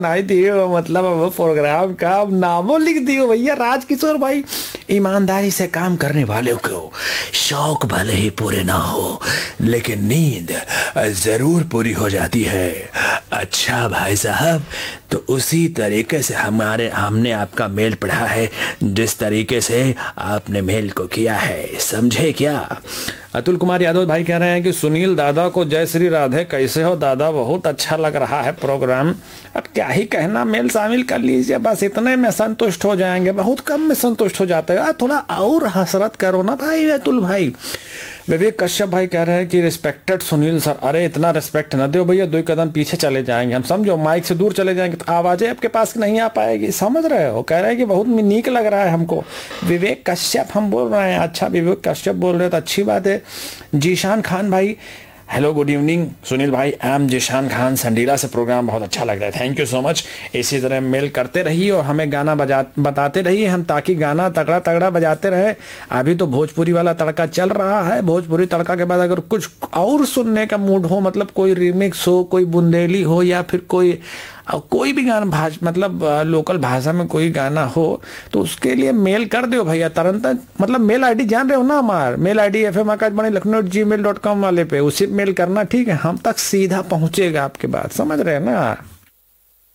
नहीं दियो मतलब अब प्रोग्राम का अब नामो लिख दियो भैया, राजकिशोर भाई। ईमानदारी से काम करने वाले को शौक भले ही पूरे ना हो लेकिन नींद जरूर पूरी हो जाती है। अच्छा भाई साहब, तो उसी तरीके से हमने आपका मेल पढ़ा है जिस तरीके से आपने मेल को किया है, समझे क्या? अतुल कुमार यादव भाई कह रहे हैं कि सुनील दादा को जय श्री राधे, कैसे हो दादा? बहुत अच्छा लग रहा है प्रोग्राम। अब क्या ही कहना, मेल शामिल कर लीजिए, बस इतने में संतुष्ट हो जाएंगे, बहुत कम में संतुष्ट हो जाते हैं। थोड़ा और हसरत करो ना भाई अतुल भाई। विवेक कश्यप भाई कह रहे हैं कि रिस्पेक्टेड सुनील सर। अरे इतना रिस्पेक्ट न दो भैया, 2 कदम पीछे चले जाएंगे हम, समझो माइक से दूर चले जाएंगे तो आवाजें आपके पास नहीं आ पाएगी, समझ रहे हो? कह रहे हैं कि बहुत नीक लग रहा है हमको। विवेक कश्यप हम बोल रहे हैं, अच्छा विवेक कश्यप बोल रहे हैं तो अच्छी बात है। जीशान खान भाई, हेलो गुड इवनिंग सुनील भाई, आई एम जीशान खान संडीला से, प्रोग्राम बहुत अच्छा लग रहा है, थैंक यू सो मच। इसी तरह मेल करते रहिए और हमें गाना बताते रहिए हम, ताकि गाना तगड़ा तगड़ा बजाते रहे। अभी तो भोजपुरी वाला तड़का चल रहा है, भोजपुरी तड़का के बाद अगर कुछ और सुनने का मूड हो, मतलब कोई रिमिक्स हो, कोई बुंदेली हो, या फिर कोई भी गाना मतलब लोकल भाषा में कोई गाना हो, तो उसके लिए मेल कर दो भैया तुरंत। मतलब मेल आईडी जान रहे हो ना, हमार मेल आईडी fm@lखनऊ@gmail.com वाले पे, उसी मेल करना, ठीक है? हम तक सीधा पहुंचेगा आपके बात, समझ रहे हैं ना?